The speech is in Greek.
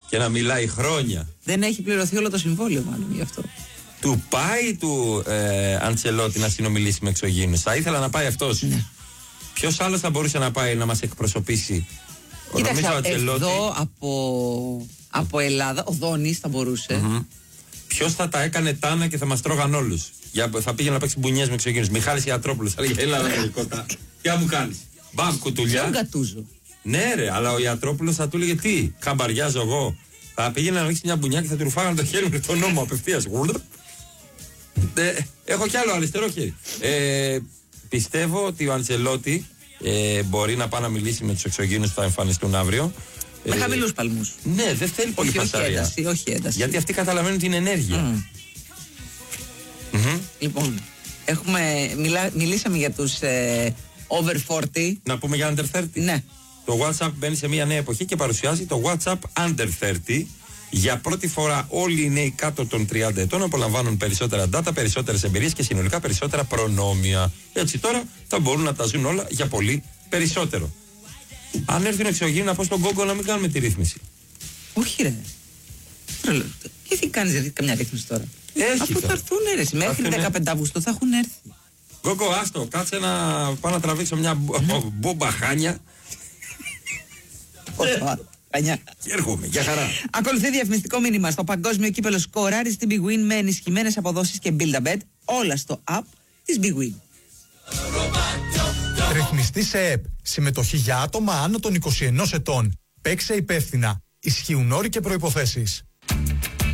Και να μιλάει χρόνια. Δεν έχει πληρωθεί όλο το συμβόλαιο, μάλλον γι' αυτό. Του πάει του Αντσελότη να συνομιλήσει με εξωγήινους. Θα ήθελα να πάει αυτός. Ναι. Ποιος άλλος θα μπορούσε να πάει να μας εκπροσωπήσει? Κοίταξε, εδώ από Ελλάδα, ο Δόνης θα μπορούσε. Ποιος θα τα έκανε τάνα και θα μας τρώγαν όλους? Θα πήγαινε να παίξει μπουνιές με εξωγήινους. Μιχάλης Ιατρόπουλος. Θα λέγε, έλα κοντά. Τι μου κάνεις? Μπαμ, κουτουλιά. Τον Κατούζο. Ναι, ρε, αλλά ο Ιατρόπουλος θα του έλεγε τι? Χαμπαριάζω εγώ. Θα πήγαινε να ρίξει μια μπουνιά και θα του ρουφάγανε το χέρι με τον νόμο απευθείας. Έχω κι άλλο αριστερό χέρι. Πιστεύω ότι ο Αντσελότη μπορεί να πάει να μιλήσει με τους εξωγήινους που θα εμφανιστούν αύριο. Με χαμηλούς παλμούς. Ναι, δεν θέλει πολύ φασαρία. Όχι ένταση. Γιατί αυτοί καταλαβαίνουν την ενέργεια. Λοιπόν, μιλήσαμε για τους over 40. Να πούμε για under 30. Ναι. Το WhatsApp μπαίνει σε μια νέα εποχή και παρουσιάζει το WhatsApp under 30. Για πρώτη φορά όλοι οι νέοι κάτω των 30 ετών απολαμβάνουν περισσότερα data, περισσότερες εμπειρίες και συνολικά περισσότερα προνόμια. Έτσι τώρα θα μπορούν να τα ζουν όλα για πολύ περισσότερο. Αν έρθει ένα εξωγήινο να πω στον Κόγκο να μην κάνουμε τη ρύθμιση. Όχι ρε. Γιατί κάνεις καμιά ρύθμιση τώρα? Αφού θα έρθουν ρε, μέχρι 15 Αυγούστου θα έχουν έρθει. Κόγκο, άστο, κάτσε να πάω να τραβήξω μια μπόμπα χάνια. Και έρχομαι, για χαρά. Ακολουθεί διαφημιστικό μήνυμα. Στο παγκόσμιο κύπελο σκοράρει στην Big Win με ενισχυμένες αποδόσεις και Build-A-Bet. Όλα στο app της Big Win. Ρυθμιστή σε ΕΠ. Συμμετοχή για άτομα άνω των 21 ετών. Παίξε υπεύθυνα. Ισχύουν όροι και προϋποθέσεις.